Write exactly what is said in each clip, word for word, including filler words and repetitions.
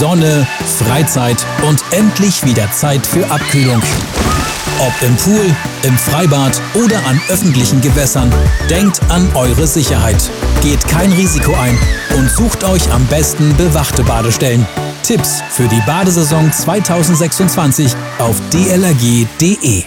Sonne, Freizeit und endlich wieder Zeit für Abkühlung. Ob im Pool, im Freibad oder an öffentlichen Gewässern, denkt an eure Sicherheit. Geht kein Risiko ein und sucht euch am besten bewachte Badestellen. Tipps für die Badesaison zwanzig sechsundzwanzig auf d l r g punkt d e.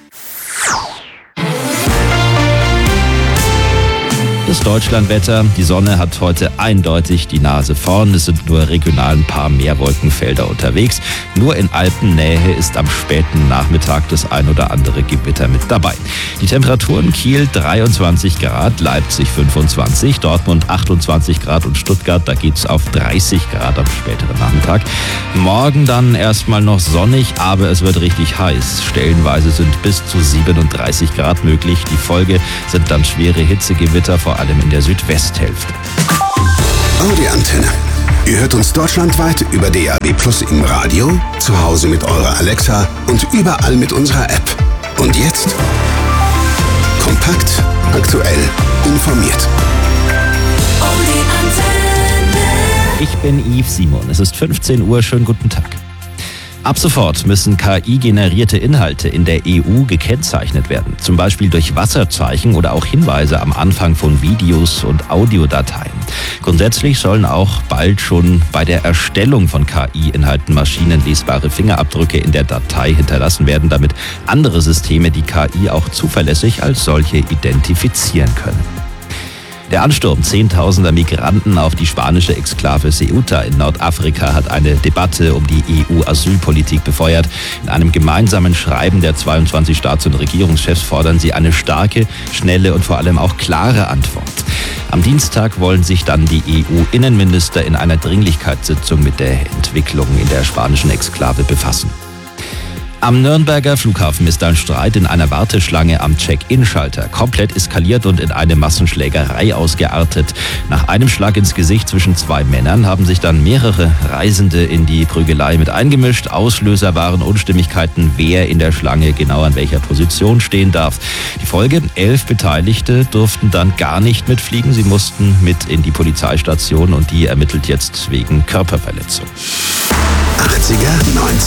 Das Deutschlandwetter. Die Sonne hat heute eindeutig die Nase vorn. Es sind nur regional ein paar Meerwolkenfelder unterwegs. Nur in Alpennähe ist am späten Nachmittag das ein oder andere Gewitter mit dabei. Die Temperaturen: Kiel dreiundzwanzig Grad, Leipzig fünfundzwanzig, Dortmund achtundzwanzig Grad und Stuttgart, da geht's auf dreißig Grad am späteren Nachmittag. Morgen dann erstmal noch sonnig, aber es wird richtig heiß. Stellenweise sind bis zu siebenunddreißig Grad möglich. Die Folge sind dann schwere Hitzegewitter, vor allem in der Südwesthälfte. Audi-Antenne. Ihr hört uns deutschlandweit über D A B Plus im Radio, zu Hause mit eurer Alexa und überall mit unserer App. Und jetzt kompakt, aktuell, informiert. Ich bin Yves Simon. Es ist fünfzehn Uhr. Schönen guten Tag. Ab sofort müssen K I-generierte Inhalte in der E U gekennzeichnet werden. Zum Beispiel durch Wasserzeichen oder auch Hinweise am Anfang von Videos und Audiodateien. Grundsätzlich sollen auch bald schon bei der Erstellung von K I-Inhalten maschinenlesbare Fingerabdrücke in der Datei hinterlassen werden, damit andere Systeme die K I auch zuverlässig als solche identifizieren können. Der Ansturm zehntausender Migranten auf die spanische Exklave Ceuta in Nordafrika hat eine Debatte um die E U-Asylpolitik befeuert. In einem gemeinsamen Schreiben der zweiundzwanzig Staats- und Regierungschefs fordern sie eine starke, schnelle und vor allem auch klare Antwort. Am Dienstag wollen sich dann die E U-Innenminister in einer Dringlichkeitssitzung mit der Entwicklung in der spanischen Exklave befassen. Am Nürnberger Flughafen ist ein Streit in einer Warteschlange am Check-in-Schalter komplett eskaliert und in eine Massenschlägerei ausgeartet. Nach einem Schlag ins Gesicht zwischen zwei Männern haben sich dann mehrere Reisende in die Prügelei mit eingemischt. Auslöser waren Unstimmigkeiten, wer in der Schlange genau an welcher Position stehen darf. Die Folge: elf Beteiligte durften dann gar nicht mitfliegen. Sie mussten mit in die Polizeistation und die ermittelt jetzt wegen Körperverletzung. achtziger,